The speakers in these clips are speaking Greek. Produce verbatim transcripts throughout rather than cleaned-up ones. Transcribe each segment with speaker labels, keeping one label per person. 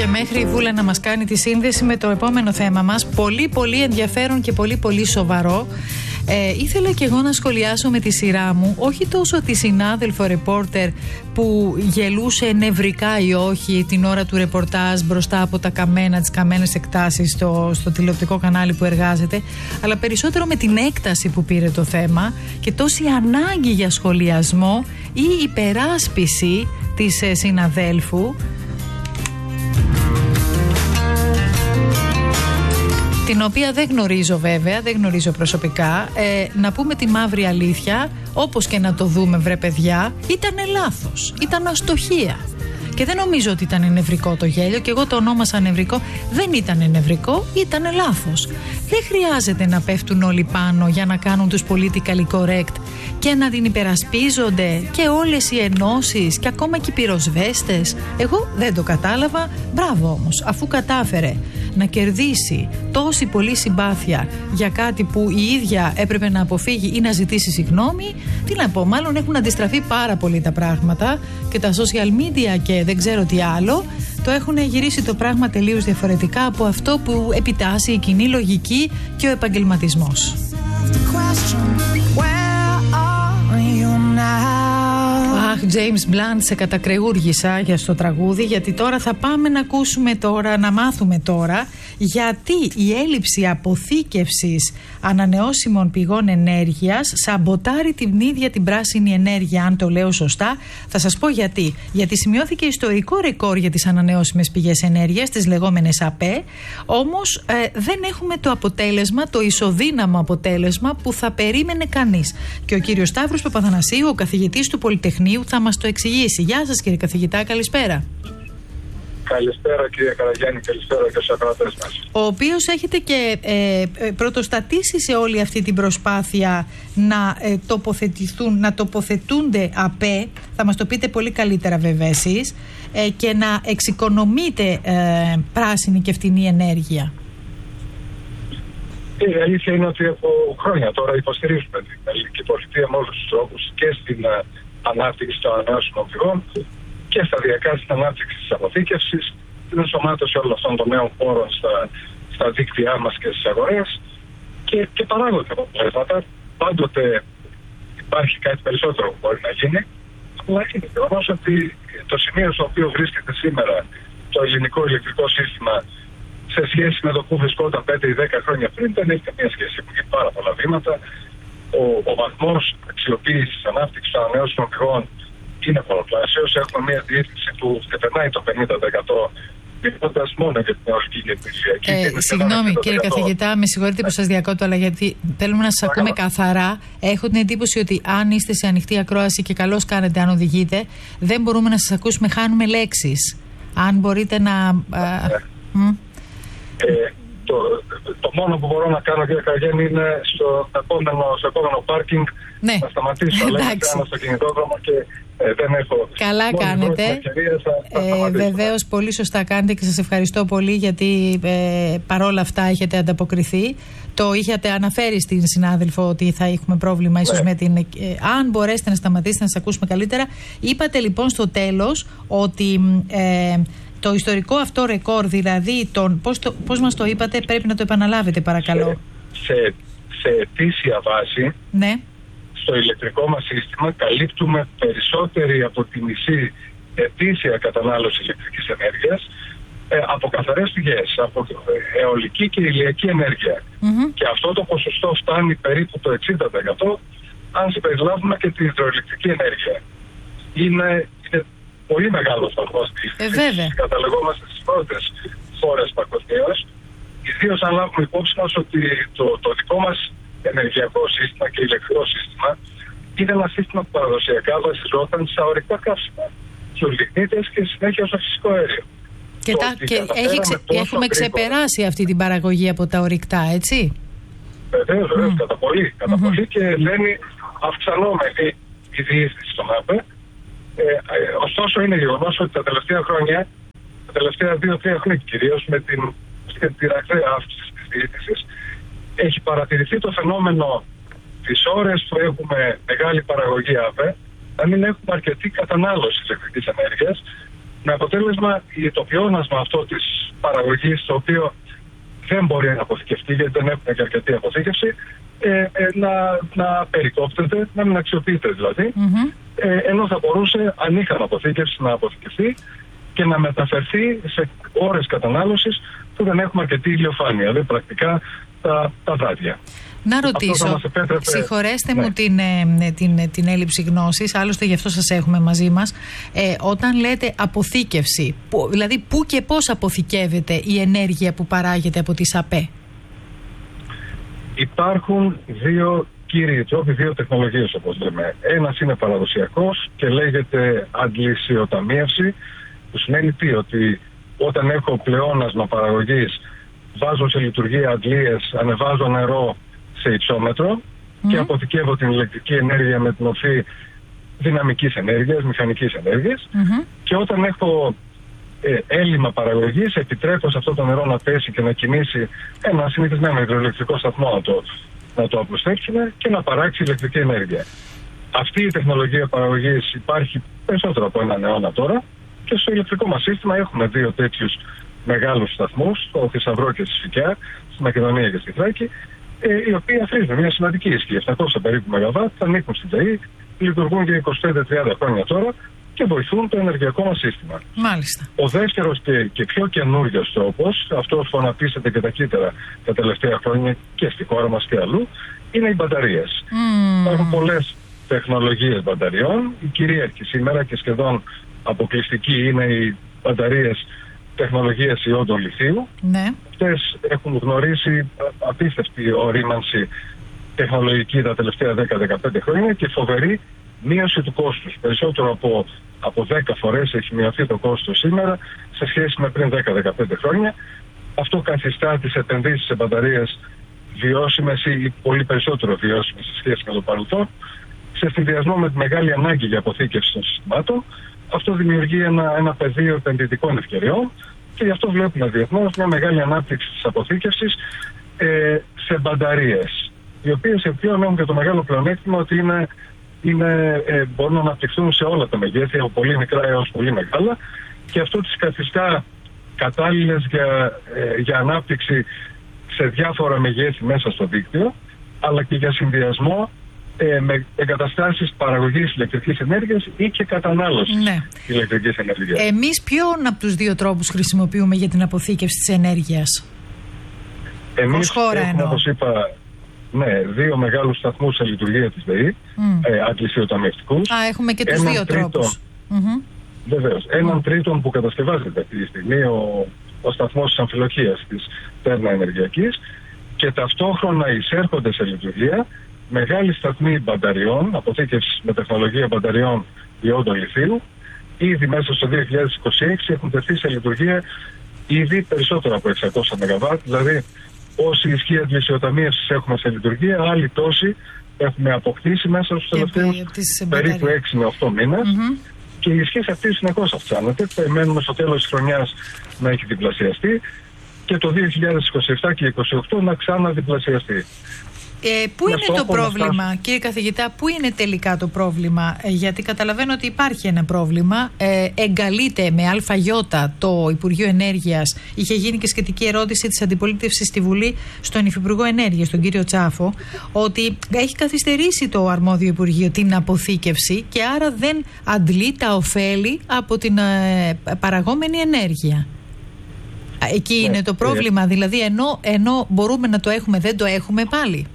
Speaker 1: Και μέχρι η Βούλα να μας κάνει τη σύνδεση με το επόμενο θέμα μας, πολύ πολύ ενδιαφέρον και πολύ πολύ σοβαρό. Ε, ήθελα και εγώ να σχολιάσω με τη σειρά μου, όχι τόσο τη συνάδελφο ρεπόρτερ που γελούσε νευρικά ή όχι την ώρα του ρεπορτάζ μπροστά από τα καμένα, τις καμένες εκτάσεις στο, στο τηλεοπτικό κανάλι που εργάζεται, αλλά περισσότερο με την έκταση που πήρε το θέμα και τόση ανάγκη για σχολιασμό ή υπεράσπιση της ε, συναδέλφου, την οποία δεν γνωρίζω βέβαια, δεν γνωρίζω προσωπικά. Ε, να πούμε τη μαύρη αλήθεια, όπως και να το δούμε βρε παιδιά, ήτανε λάθος, ήταν αστοχία. Και δεν νομίζω ότι ήταν νευρικό το γέλιο, και εγώ το ονόμασα νευρικό. Δεν ήταν νευρικό, ήταν λάθος. Δεν χρειάζεται να πέφτουν όλοι πάνω για να κάνουν τους politically correct και να την υπερασπίζονται και όλες οι ενώσεις και ακόμα και οι πυροσβέστες. Εγώ δεν το κατάλαβα. Μπράβο όμως, αφού κατάφερε να κερδίσει τόση πολύ συμπάθεια για κάτι που η ίδια έπρεπε να αποφύγει ή να ζητήσει συγγνώμη, τι να πω, μάλλον έχουν αντιστραφεί πάρα πολύ τα πράγματα και τα social media και δεν ξέρω τι άλλο, το έχουν γυρίσει το πράγμα τελείως διαφορετικά από αυτό που επιτάσσει η κοινή λογική και ο επαγγελματισμός. Αχ, James Blunt, σε κατακρεούργησα για στο τραγούδι, γιατί τώρα θα πάμε να ακούσουμε τώρα, να μάθουμε τώρα γιατί η έλλειψη αποθήκευσης ανανεώσιμων πηγών ενέργειας σαμποτάρει την ίδια την πράσινη ενέργεια, αν το λέω σωστά. Θα σας πω γιατί. Γιατί σημειώθηκε ιστορικό ρεκόρ για τις ανανεώσιμες πηγές ενέργειας, τις λεγόμενες ΑΠΕ, όμως ε, δεν έχουμε το αποτέλεσμα, το ισοδύναμο αποτέλεσμα που θα περίμενε κανείς. Και ο κύριος Σταύρος Παπαθανασίου, ο καθηγητής του Πολυτεχνείου, θα μας το εξηγήσει. Γεια σας κύριε καθηγητά, καλησπέρα.
Speaker 2: Καλησπέρα κύριε Καραγιάννη, καλησπέρα και στους ακροατές μας.
Speaker 1: Ο οποίος έχετε και ε, ε, πρωτοστατήσει σε όλη αυτή την προσπάθεια να, ε, τοποθετηθούν, να τοποθετούνται ΑΠΕ, θα μας το πείτε πολύ καλύτερα βέβαια εσείς, ε, και να εξοικονομείτε ε, πράσινη και φτηνή ενέργεια.
Speaker 2: Η αλήθεια είναι ότι από χρόνια τώρα υποστηρίζουμε την ελληνική πολιτεία με όλους τους τρόπους και στην uh, ανάπτυξη των ανανεώσιμων πηγών και σταδιακά στην ανάπτυξη της αποθήκευσης, την ενσωμάτωση όλων αυτών των νέων πόρων στα, στα δίκτυά μας και στις αγορές και, και παράγονται αποτελέσματα. Πάντοτε υπάρχει κάτι περισσότερο που μπορεί να γίνει, αλλά είναι γεγονός ότι το σημείο στο οποίο βρίσκεται σήμερα το ελληνικό ηλεκτρικό σύστημα σε σχέση με το που βρισκόταν πέντε ή δέκα χρόνια πριν, δεν έχει καμία σχέση. Έχουν γίνει πάρα πολλά βήματα. Ο, ο βαθμός αξιοποίησης ανάπτυξης των ανανεώσιμων πηγών είναι πολλαπλάσιος. Έχουμε μια διεύθυνση που ξεπερνάει το πενήντα τοις εκατό, μιλώντας μόνο για την αιωλική και την ηλιακή.
Speaker 1: Ε, συγγνώμη κύριε καθηγητά, με συγχωρείτε που σας διακόπτω, αλλά γιατί θέλουμε να σας ακούμε καθαρά. Έχω την εντύπωση ότι αν είστε σε ανοιχτή ακρόαση, και καλώς κάνετε αν οδηγείτε, δεν μπορούμε να σας ακούσουμε, χάνουμε λέξεις. Αν μπορείτε να...
Speaker 2: Ε, Ε, το, το μόνο που μπορώ να κάνω, κύριε Καραγιάννη, είναι στο επόμενο, στο επόμενο πάρκινγκ
Speaker 1: ναι.
Speaker 2: να σταματήσω. Αλλά κάνω στο κινητόδρομο και ε, δεν έχω.
Speaker 1: Καλά κάνετε. Ε, Βεβαίως, πολύ σωστά κάνετε και σας ευχαριστώ πολύ, γιατί ε, παρόλα αυτά έχετε ανταποκριθεί. Το είχατε αναφέρει στην συνάδελφο ότι θα έχουμε πρόβλημα ίσως ναι. με την... Ε, αν μπορέσετε να σταματήσετε να σας ακούσουμε καλύτερα. Είπατε λοιπόν στο τέλος ότι... Ε, το ιστορικό αυτό ρεκόρ, δηλαδή, τον, πώς, το, πώς μας το είπατε, πρέπει να το επαναλάβετε παρακαλώ.
Speaker 2: Σε, σε, σε ετήσια βάση,
Speaker 1: ναι.
Speaker 2: στο ηλεκτρικό μας σύστημα καλύπτουμε περισσότερη από τη μισή ετήσια κατανάλωση ηλεκτρικής ενέργειας ε, από καθαρές πηγές, από αιωλική και ηλιακή ενέργεια. Mm-hmm. Και αυτό το ποσοστό φτάνει περίπου το εξήντα τοις εκατό αν συμπεριλάβουμε και την υδροηλεκτρική ενέργεια. Είναι... είναι πολύ μεγάλο βαθμό
Speaker 1: ε,
Speaker 2: της. Καταλεγόμαστε στις πρώτες χώρες παγκοσμίως. Ιδίως αν λάβουμε υπόψη μας ότι το, το δικό μας ενεργειακό σύστημα και ηλεκτρικό σύστημα είναι ένα σύστημα που παραδοσιακά βασιζόταν στα ορυκτά καύσιμα, στους λιγνίτες και συνέχεια στο φυσικό αέριο.
Speaker 1: Και, τα, και έχει ξε, έχουμε ξεπεράσει αυτή την παραγωγή από τα ορυκτά, έτσι.
Speaker 2: Βεβαίως, βεβαίως, mm. κατά πολύ. Κατά
Speaker 1: mm-hmm.
Speaker 2: πολύ και λένε αυξανόμενη η διείσδυση στον ΑΠΕ. Ε, ε, ωστόσο είναι γεγονός ότι τα τελευταία χρόνια, τα τελευταία δύο-τρία χρόνια κυρίως με την, την ραγδαία αύξηση της διείσδυσης, έχει παρατηρηθεί το φαινόμενο τις ώρες που έχουμε μεγάλη παραγωγή ΑΠΕ να μην έχουμε αρκετή κατανάλωση ηλεκτρικής ενέργειας Με αποτέλεσμα το πλεόνασμα αυτό της παραγωγής, το οποίο δεν μπορεί να αποθηκευτεί γιατί δεν έχουμε και αρκετή αποθήκευση, ε, ε, να, να περικόπτεται, να μην αξιοποιείται δηλαδή, mm-hmm. ε, ενώ θα μπορούσε, αν είχαμε αποθήκευση, να αποθηκευτεί και να μεταφερθεί σε ώρες κατανάλωσης που δεν έχουμε αρκετή ηλιοφάνεια, δηλαδή πρακτικά τα, τα βράδια.
Speaker 1: Να ρωτήσω, επέτρεπε... συγχωρέστε ναι. μου την, την, την έλλειψη γνώσης, άλλωστε γι' αυτό σας έχουμε μαζί μας. Ε, όταν λέτε αποθήκευση, που, δηλαδή πού και πώς αποθηκεύεται η ενέργεια που παράγεται από τις ΑΠΕ?
Speaker 2: Υπάρχουν δύο κύριοι τρόποι, δύο τεχνολογίες όπως λέμε. Ένας είναι παραδοσιακός και λέγεται αντλησιοταμίευση, που σημαίνει τι, ότι όταν έχω πλεόνασμα παραγωγής βάζω σε λειτουργία αντλίες, ανεβάζω νερό σε υψόμετρο mm. και αποθηκεύω την ηλεκτρική ενέργεια με την μορφή δυναμικής ενέργειας, μηχανικής ενέργειας mm-hmm. και όταν έχω ε, έλλειμμα παραγωγής επιτρέπω σε αυτό το νερό να πέσει και να κινήσει ένα συνηθισμένο υδροελεκτρικό σταθμό να το, να το απλουστεύσουμε και να παράξει ηλεκτρική ενέργεια. Αυτή η τεχνολογία παραγωγής υπάρχει περισσότερο από έναν αιώνα τώρα και στο ηλεκτρικό μας σύστημα έχουμε δύο τέτοιους μεγάλους σταθμούς, στο Θησαυρό και στη Σφυκιά, στη Μακεδονία και στη Θράκη, οι οποίοι αφήνουν μια σημαντική ισχύ. επτακόσια περίπου μεγαβάτ, ανήκουν στην ΔΕΗ, λειτουργούν για είκοσι πέντε τριάντα χρόνια τώρα και βοηθούν το ενεργειακό μας σύστημα.
Speaker 1: Μάλιστα.
Speaker 2: Ο δεύτερος και, και πιο καινούριος τρόπος, αυτός που αναπτύσσεται και ταχύτερα τα τελευταία χρόνια και στη χώρα μας και αλλού, είναι οι μπαταρίες. Mm. Υπάρχουν πολλές τεχνολογίες μπαταριών. Η κυρίαρχη σήμερα και σχεδόν αποκλειστική είναι οι μπαταρίες τεχνολογίες ιόντων λιθίου.
Speaker 1: Ναι.
Speaker 2: Αυτές έχουν γνωρίσει απίστευτη ορίμανση τεχνολογική τα τελευταία δέκα με δεκαπέντε χρόνια και φοβερή μείωση του κόστους. Περισσότερο από, από δέκα φορές έχει μειωθεί το κόστος σήμερα σε σχέση με πριν δέκα με δεκαπέντε χρόνια. Αυτό καθιστά τις επενδύσεις σε μπαταρίες βιώσιμες ή πολύ περισσότερο βιώσιμες σε σχέση με το παρελθόν. Σε συνδυασμό με τη μεγάλη ανάγκη για αποθήκευση των συστημάτων, αυτό δημιουργεί ένα, ένα πεδίο επενδυτικών ευκαιριών και γι' αυτό βλέπουμε διεθνώς μια μεγάλη ανάπτυξη της αποθήκευσης ε, σε μπαταρίες, οι οποίες επιπλέον έχουν και το μεγάλο πλεονέκτημα ότι είναι, είναι, ε, μπορούν να αναπτυχθούν σε όλα τα μεγέθη, από πολύ μικρά έως πολύ μεγάλα, και αυτό τις καθιστά κατάλληλες για, ε, για ανάπτυξη σε διάφορα μεγέθη μέσα στο δίκτυο, αλλά και για συνδυασμό Ε, με εγκαταστάσεις παραγωγής ηλεκτρικής ενέργειας ή και κατανάλωσης ναι. ηλεκτρικής ενέργειας.
Speaker 1: Εμείς ποιον από τους δύο τρόπους χρησιμοποιούμε για την αποθήκευση της ενέργειας?
Speaker 2: Εμείς
Speaker 1: χώρα
Speaker 2: έχουμε,
Speaker 1: εννοώ.
Speaker 2: όπως είπα, ναι, δύο μεγάλους σταθμούς σε λειτουργία της ΔΕΗ, mm. ε, αντλησιοταμιευτικούς.
Speaker 1: Α, έχουμε και τους δύο τρίτον, τρόπους. Mm-hmm.
Speaker 2: Βεβαίως. Έναν mm. τρίτον που κατασκευάζεται αυτή τη στιγμή, ο, ο σταθμός της αμφιλοχείας της Τέρνα Ενεργειακής, και ταυτόχρονα εισέρχονται σε λειτουργία μεγάλη σταθμή μπαταριών, αποθήκευση με τεχνολογία μπαταριών ιόντων λιθίου. Ήδη μέσα στο δύο χιλιάδες είκοσι έξι έχουν τεθεί σε λειτουργία ήδη περισσότερο από εξακόσια μεγαβάτ, δηλαδή όση ισχύ αντλησιοταμίευσης έχουμε σε λειτουργία, άλλοι τόσοι έχουμε αποκτήσει μέσα στους τελευταίους περίπου έξι με οκτώ μήνες. Mm-hmm. Και η ισχύ αυτή συνεχώς αυξάνεται. Περιμένουμε στο τέλος της χρονιάς να έχει διπλασιαστεί και το δύο χιλιάδες είκοσι επτά και είκοσι οκτώ να ξαναδιπλασιαστεί.
Speaker 1: Ε, πού είναι το πρόβλημα, κύριε καθηγητά, πού είναι τελικά το πρόβλημα? Ε, γιατί καταλαβαίνω ότι υπάρχει ένα πρόβλημα. Ε, εγκαλείται με αλφαγιώτα το Υπουργείο Ενέργειας. Είχε γίνει και σχετική ερώτηση της αντιπολίτευσης στη Βουλή στον Υφυπουργό Ενέργειας, τον κύριο Τσάφο, ότι έχει καθυστερήσει το αρμόδιο Υπουργείο την αποθήκευση και άρα δεν αντλεί τα ωφέλη από την ε, παραγόμενη ενέργεια. Εκεί ναι, είναι το πρόβλημα, ε, δηλαδή ενώ, ενώ μπορούμε να το έχουμε, δεν το έχουμε πάλι.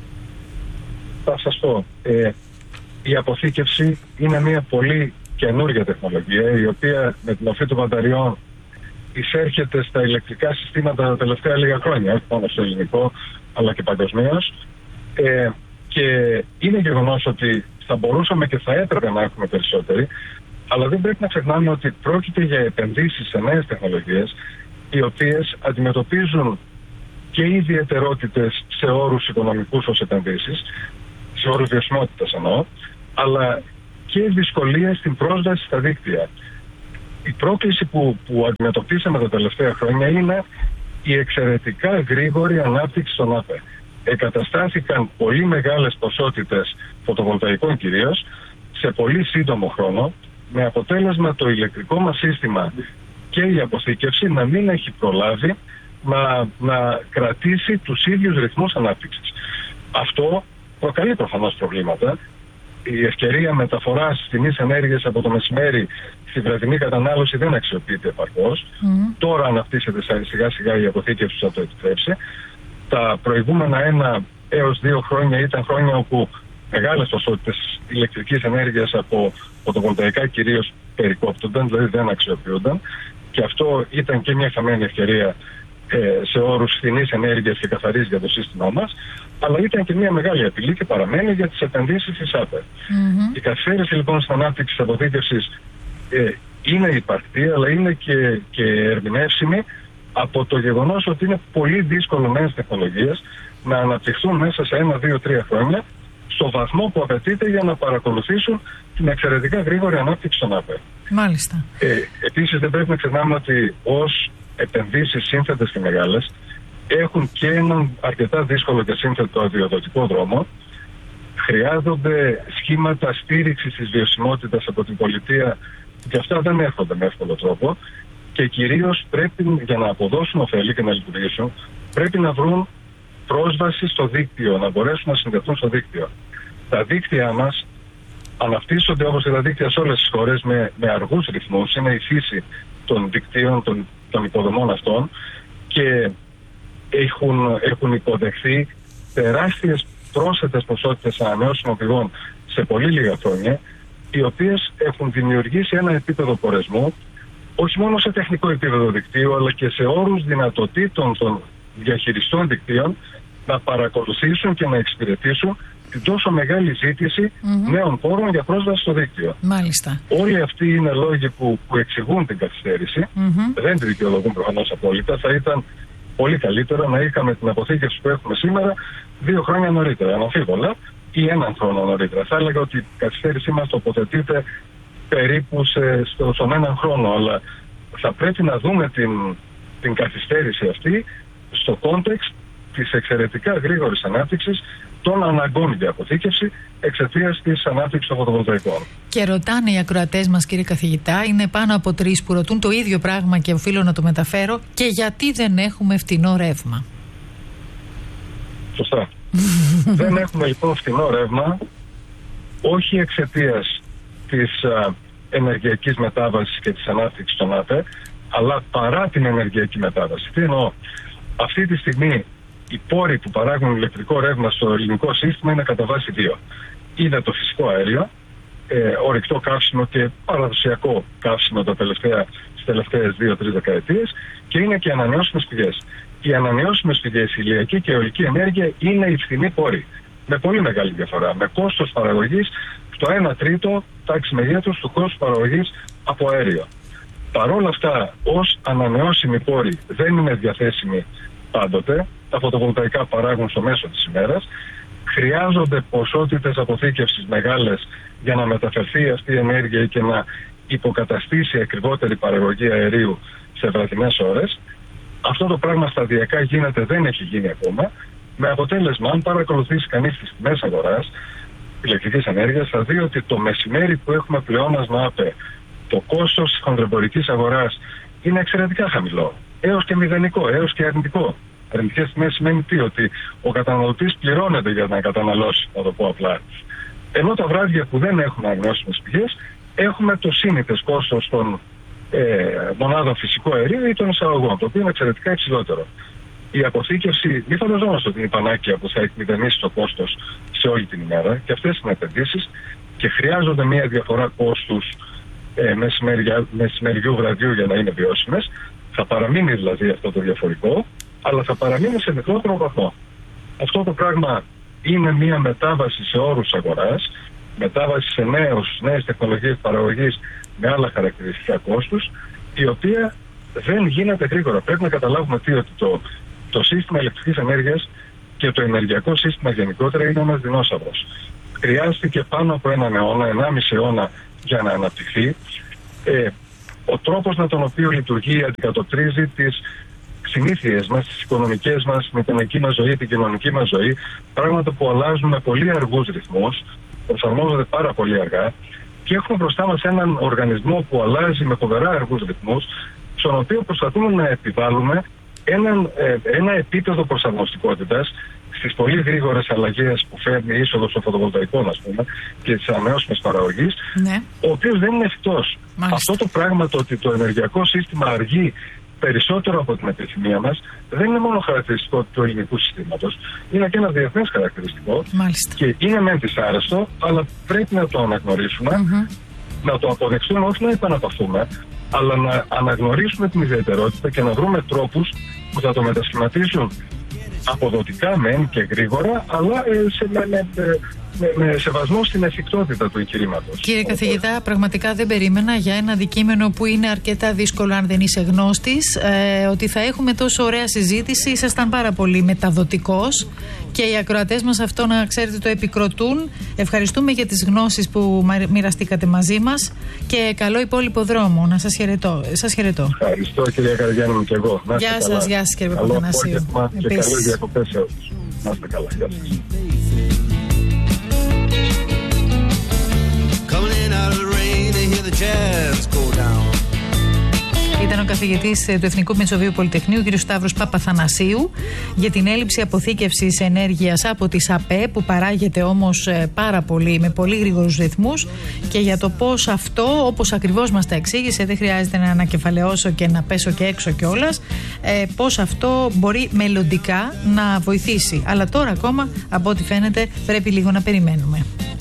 Speaker 2: Θα σας πω, ε, η αποθήκευση είναι μια πολύ καινούργια τεχνολογία, η οποία με την μορφή των μπαταριών εισέρχεται στα ηλεκτρικά συστήματα τα τελευταία λίγα χρόνια, όχι μόνο στο ελληνικό αλλά και παγκοσμίως, ε, και είναι γεγονός ότι θα μπορούσαμε και θα έπρεπε να έχουμε περισσότεροι, αλλά δεν πρέπει να ξεχνάμε ότι πρόκειται για επενδύσεις σε νέες τεχνολογίες, οι οποίες αντιμετωπίζουν και ιδιαιτερότητες σε όρους οικονομικούς ως επενδύσεις, σε όρους βιωσιμότητας εννοώ, αλλά και δυσκολίες στην πρόσβαση στα δίκτυα. Η πρόκληση που, που αντιμετωπίσαμε τα τελευταία χρόνια είναι η εξαιρετικά γρήγορη ανάπτυξη των ΑΠΕ. Εγκαταστάθηκαν πολύ μεγάλες ποσότητες φωτοβολταϊκών κυρίως σε πολύ σύντομο χρόνο, με αποτέλεσμα το ηλεκτρικό μας σύστημα και η αποθήκευση να μην έχει προλάβει να, να κρατήσει τους ίδιους ρυθμούς ανάπτυξης. Αυτό προκαλεί προφανώς προβλήματα. Η ευκαιρία μεταφοράς τιμής ενέργειας από το μεσημέρι στη βραδινή κατανάλωση δεν αξιοποιείται επαρκώς. Mm. Τώρα αναπτύσσεται σιγά σιγά η αποθήκευση που θα το επιτρέψει. Τα προηγούμενα ένα έως δύο χρόνια ήταν χρόνια όπου μεγάλες ποσότητες ηλεκτρικής ενέργειας από φωτοβολταϊκά κυρίως περικόπτονταν, δηλαδή δεν αξιοποιούνταν. Και αυτό ήταν και μια χαμένη ευκαιρία ε, σε όρους φθηνής ενέργειας και καθαρής για το σύστημά μας, αλλά ήταν και μια μεγάλη απειλή και παραμένει για τις επενδύσεις της ΑΠΕ. Mm-hmm. Η καθυστέρηση λοιπόν στην ανάπτυξη της αποθήκευσης ε, είναι υπαρκτή, αλλά είναι και, και ερμηνεύσιμη από το γεγονός ότι είναι πολύ δύσκολο νέες τεχνολογίες να αναπτυχθούν μέσα σε ένα, δύο, τρία χρόνια στο βαθμό που απαιτείται για να παρακολουθήσουν την εξαιρετικά γρήγορη ανάπτυξη των ΑΠΕ.
Speaker 1: Μάλιστα.
Speaker 2: Ε, επίσης δεν πρέπει να ξεχνάμε ότι ως επενδύσεις σύνθετες και μεγάλες έχουν και έναν αρκετά δύσκολο και σύνθετο αδειοδοτικό δρόμο. Χρειάζονται σχήματα στήριξης της βιωσιμότητας από την πολιτεία και αυτά δεν έρχονται με εύκολο τρόπο και κυρίως πρέπει για να αποδώσουν ωφέλη και να λειτουργήσουν πρέπει να βρουν πρόσβαση στο δίκτυο, να μπορέσουν να συνδεθούν στο δίκτυο. Τα δίκτυα μας αναπτύσσονται όπως και τα δίκτυα σε όλες τις χώρες με, με αργούς ρυθμούς, είναι η φύση των δικτύων, των, των υποδομών αυτών και έχουν, έχουν υποδεχθεί τεράστιες πρόσθετες ποσότητες ανανεώσιμων πηγών σε πολύ λίγα χρόνια, οι οποίες έχουν δημιουργήσει ένα επίπεδο πορεσμού, όχι μόνο σε τεχνικό επίπεδο δικτύου, αλλά και σε όρους δυνατοτήτων των διαχειριστών δικτύων να παρακολουθήσουν και να εξυπηρετήσουν την τόσο μεγάλη ζήτηση mm-hmm. νέων πόρων για πρόσβαση στο δίκτυο.
Speaker 1: Μάλιστα.
Speaker 2: Όλοι αυτοί είναι λόγοι που, που εξηγούν την καθυστέρηση. Mm-hmm. Δεν τη δικαιολογούν προφανώς απόλυτα. Θα ήταν πολύ καλύτερα να είχαμε την αποθήκευση που έχουμε σήμερα δύο χρόνια νωρίτερα, αναμφίβολα, ή έναν χρόνο νωρίτερα. Θα έλεγα ότι η καθυστέρησή μας τοποθετείται περίπου σε, στο, στον έναν χρόνο, αλλά θα πρέπει να δούμε την, την καθυστέρηση αυτή στο κόντεξ της εξαιρετικά γρήγορης ανάπτυξης των αναγκών για αποθήκευση εξαιτίας της ανάπτυξης των φωτοβολταϊκών.
Speaker 1: Και ρωτάνε οι ακροατές μας, κύριε καθηγητά, είναι πάνω από τρεις που ρωτούν το ίδιο πράγμα και οφείλω να το μεταφέρω, και γιατί δεν έχουμε φτηνό ρεύμα.
Speaker 2: Σωστά. Δεν έχουμε λοιπόν φτηνό ρεύμα, όχι εξαιτίας της α, ενεργειακής μετάβασης και της ανάπτυξης των ΑΠΕ, αλλά παρά την ενεργειακή μετάβαση. Τι εννοώ? Αυτή τη στιγμή οι πόροι που παράγουν ηλεκτρικό ρεύμα στο ελληνικό σύστημα είναι κατά βάση δύο. Είναι το φυσικό αέριο, ε, ορυκτό καύσιμο και παραδοσιακό καύσιμο τα τελευταία, τις τελευταίες δύο τρεις δεκαετίες, και είναι και ανανεώσιμες πηγές. Οι ανανεώσιμες πηγές, η ηλιακή και η αιωλική ενέργεια, είναι οι φθηνοί πόροι. Με πολύ μεγάλη διαφορά. Με κόστος παραγωγής στο ένα τρίτο τάξη μεγέθους του κόστος παραγωγής από αέριο. Παρ' όλα αυτά, ως ανανεώσιμοι πόροι δεν είναι διαθέσιμοι πάντοτε. Τα φωτοβολταϊκά παράγουν στο μέσο της ημέρας. Χρειάζονται ποσότητες αποθήκευσης μεγάλες για να μεταφερθεί αυτή η ενέργεια και να υποκαταστήσει ακριβότερη παραγωγή αερίου σε βραδινές ώρες. Αυτό το πράγμα σταδιακά γίνεται, δεν έχει γίνει ακόμα. Με αποτέλεσμα, αν παρακολουθήσει κανείς τις τιμές αγοράς ηλεκτρικής ενέργειας, θα δει ότι το μεσημέρι που έχουμε πλεόνασμα ΑΠΕ, το κόστος της χονδρεμπορικής αγοράς είναι εξαιρετικά χαμηλό. Έως και μηδενικό, έως και αρνητικό. Αρνητικές τιμές σημαίνει τι? Ότι ο καταναλωτής πληρώνεται για να καταναλώσει, να το πω απλά. Ενώ τα βράδια που δεν έχουμε ανανεώσιμες πηγές, έχουμε το σύνηθες κόστος των ε, μονάδων φυσικού αερίου ή των εισαγωγών, το οποίο είναι εξαιρετικά υψηλότερο. Η αποθήκευση, μην φανταζόμαστε ότι είναι η πανάκια που θα εκμηδενήσει το κόστος σε όλη την ημέρα, και αυτές είναι επενδύσεις και χρειάζονται μια διαφορά κόστους ε, μεσημεριού βραδιού για να είναι βιώσιμες. Θα παραμείνει δηλαδή αυτό το διαφορικό, αλλά θα παραμείνει σε μικρότερο βαθμό. Αυτό το πράγμα είναι μια μετάβαση σε όρους αγοράς, μετάβαση σε νέους, νέες τεχνολογίες παραγωγής με άλλα χαρακτηριστικά κόστους, η οποία δεν γίνεται γρήγορα. Πρέπει να καταλάβουμε τι, ότι το, το σύστημα ηλεκτρικής ενέργειας και το ενεργειακό σύστημα γενικότερα είναι ένας δεινόσαυρος. Χρειάστηκε πάνω από έναν αιώνα, ενάμιση αιώνα για να αναπτυχθεί. Ε, ο τρόπος με τον οποίο λειτουργεί αντικατοπτρίζει τις συνήθειες μας, τις οικονομικές μας, την οικονομική μας ζωή, την κοινωνική μας ζωή, πράγματα που αλλάζουν με πολύ αργούς ρυθμούς, προσαρμόζονται πάρα πολύ αργά, Και έχουμε μπροστά μας έναν οργανισμό που αλλάζει με φοβερά αργούς ρυθμούς, στον οποίο προσπαθούμε να επιβάλλουμε έναν, ε, ένα επίπεδο προσαρμοστικότητας στις πολύ γρήγορες αλλαγές που φέρνει η είσοδος των φωτοβολταϊκών, ας πούμε, και της ανανεώσιμης παραγωγής, ναι. ο οποίος δεν είναι εφικτός. Αυτό το πράγμα, το ότι το ενεργειακό σύστημα αργεί περισσότερο από την επιθυμία μας, δεν είναι μόνο χαρακτηριστικό του ελληνικού συστήματος, είναι και ένα διεθνές χαρακτηριστικό.
Speaker 1: Μάλιστα.
Speaker 2: Και είναι μεν δυσάρεστο, αλλά πρέπει να το αναγνωρίσουμε, mm-hmm. να το αποδεχτούμε, όχι να επαναπαυθούμε, αλλά να αναγνωρίσουμε την ιδιαιτερότητα και να βρούμε τρόπους που θα το μετασχηματίσουν αποδοτικά μεν και γρήγορα, αλλά σε, με, με, με, με σεβασμό στην εφικτότητα του εγχειρήματος.
Speaker 1: Κύριε καθηγητά, πραγματικά δεν περίμενα για ένα αντικείμενο που είναι αρκετά δύσκολο αν δεν είσαι γνώστης, ε, ότι θα έχουμε τόσο ωραία συζήτηση. Ήσασταν πάρα πολύ μεταδοτικός και οι ακροατές μας αυτό, να ξέρετε, το επικροτούν. Ευχαριστούμε για τις γνώσεις που μοιραστήκατε μαζί μας και καλό υπόλοιπο δρόμο. Να σας χαιρετώ. Σας χαιρετώ.
Speaker 2: Ευχαριστώ, κυρία Καραγιάννη μου, και εγώ. Να
Speaker 1: γεια σας, γεια σας, κύριε Παπαθανασίου.
Speaker 2: Και καλές διακοπές σε όλους. Να είστε καλά. Γεια σας.
Speaker 1: Ήταν ο καθηγητής του Εθνικού Μεσοβίου Πολυτεχνείου, κ. Σταύρος Παπαθανασίου, για την έλλειψη αποθήκευσης ενέργειας από τις ΑΠΕ, που παράγεται όμως πάρα πολύ, με πολύ γρήγορους ρυθμούς, και για το πώς αυτό, όπως ακριβώς μας τα εξήγησε, δεν χρειάζεται να ανακεφαλαιώσω και να πέσω και έξω κιόλας, ε, πώς αυτό μπορεί μελλοντικά να βοηθήσει. Αλλά τώρα ακόμα, από ό,τι φαίνεται, πρέπει λίγο να περιμένουμε.